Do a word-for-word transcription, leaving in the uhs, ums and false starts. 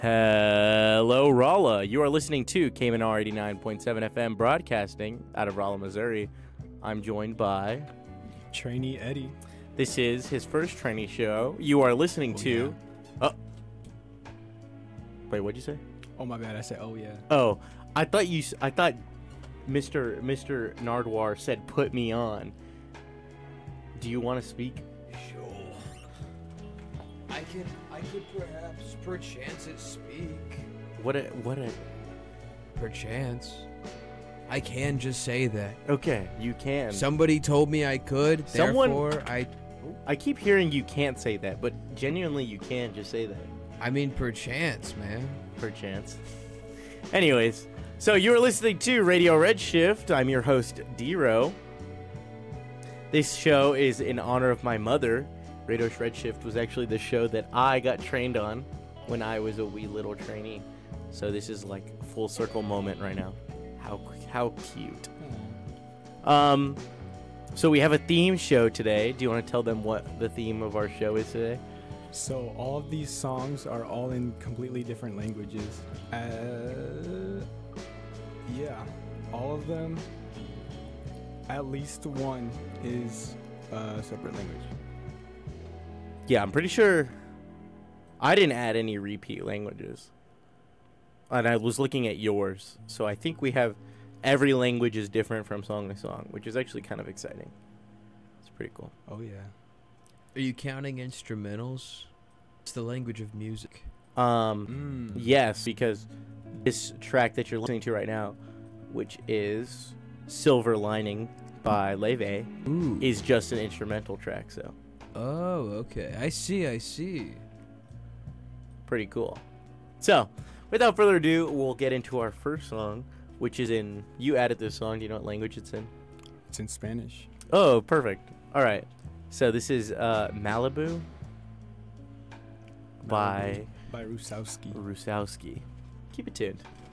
Hello, Rolla. You are listening to K M N R eighty-nine point seven F M broadcasting out of Rolla, Missouri. I'm joined by Trainee Eddie. This is his first trainee show. You are listening Oh, to. Oh. Wait, what'd you say? Oh my bad, I said oh yeah. Oh, I thought you. s- I thought Mister Mister Nardwar said put me on. Do you want to speak? Sure. I can, I could perhaps, perchance, it speak. What a what a. Perchance. I can just say that. Okay, you can. Somebody told me I could, Someone- therefore I... I keep hearing you can't say that, but genuinely you can just say that. I mean, perchance, man. Perchance. Anyways, so you're listening to Radio Redshift. I'm your host, Dero. This show is in honor of my mother. Radio Redshift was actually the show that I got trained on when I was a wee little trainee. So this is like a full circle moment right now. How how cute. Um, so we have a theme show today. Do you want to tell them what the theme of our show is today? So all of these songs are all in completely different languages. Uh, yeah, all of them. At least one is a separate language. Yeah, I'm pretty sure I didn't add any repeat languages. And I was looking at yours. So I think we have every language is different from song to song, which is actually kind of exciting. It's pretty cool. Oh yeah. Are you counting instrumentals? It's the language of music. Um Mm. yes, because this track that you're listening to right now, which is Silver Lining by Leve, Ooh. is just an instrumental track, so Oh, okay. I see, I see. pretty cool. So, without further ado, we'll get into our first song, which is in, you added this song, do you know what language it's in? It's in Spanish. Oh, perfect. All right. So this is uh, Malibu by By Rusowski. Rusowski. Keep it tuned.